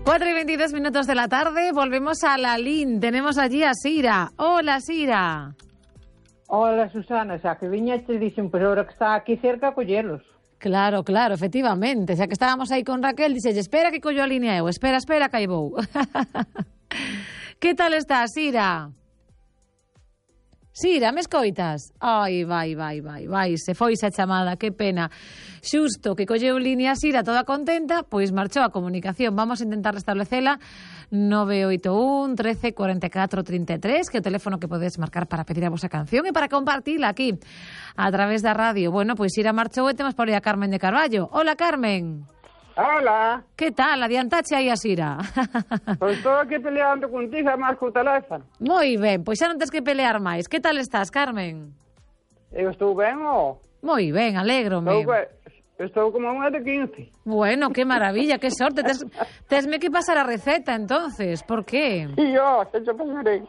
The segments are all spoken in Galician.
4:22 de la tarde, volvemos a Lalín. Tenemos allí a Sira. Hola, Sira. Hola, Susana, xa que viña te dixen, pois agora que está aquí cerca, collelos. Claro, efectivamente. Xa que estábamos aí con Raquel, dixelle, espera que collo a línea eu, espera, que aí vou. Que tal estás, Sira? Sira, me escoitas? Ai, vai, se foi esa chamada, que pena. Xusto que colleu línea Sira toda contenta, pois marchou a comunicación. Vamos a intentar restablecela. 981 13 44 33, que é o teléfono que podedes marcar para pedir a vosa canción e para compartila aquí a través da radio. Bueno, pois Sira marchou e temos por aí a Carmen de Carballo. Hola, Carmen. Hola. Que tal? Adiantache aí a Sira. Pois estou aquí peleando contigo, máis co teléfono. Moi ben, pois xa non tens que pelear máis. Que tal estás, Carmen? Eu estou ben, ó. Moi ben, alégrome. Estou como unha de 15. Bueno, qué maravilla, qué sorte. Tesme que pasar a receta, entonces. ¿Por qué? E yo, se te pasarei.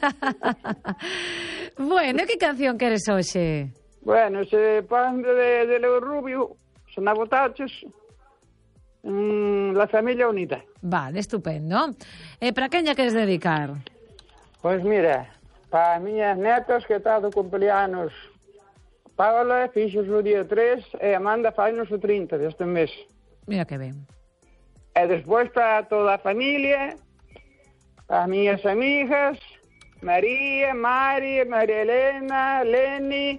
Bueno, que canción queres hoxe? Bueno, se pan de Leo Rubio, son abotaches, La Familia Unida. Vale, estupendo. Para quen ya queres dedicar? Pois mira, para miñas netas que está do cumpleanos, Paola fixos o día 3 e Amanda fainos o 30 deste mes. Mira que ben. E despois para toda a familia, para as miñas amigas, María, Mari, María Elena, Leni,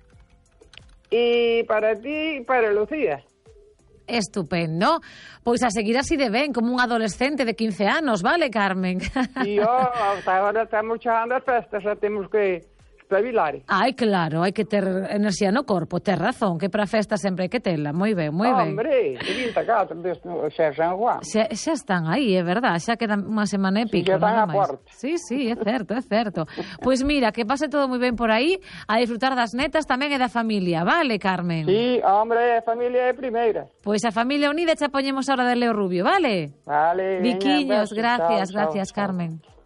e para ti e para Lucía. Estupendo. Pois a seguir así de ben, como un adolescente de 15 anos, vale, Carmen? E hasta agora estamos chegando as festas, xa temos que espabilar. Ai, claro, hai que ter enerxía no corpo, ter razón, que para a festa sempre hai que tela. Moi ben, moi ben. Hombre, 24 deste xa San Juan. Xa están aí, é verdad, xa quedan unha semana e pico. Xa están a porta. Sí, é certo. Pois mira, que pase todo moi ben por aí, a disfrutar das netas tamén e da familia, vale, Carmen? Sí, hombre, a familia é primeira. Pois a familia unida xa poñemos a hora de Leo Rubio, vale? Vale, Viquiños, veña, gracias, chao, Carmen.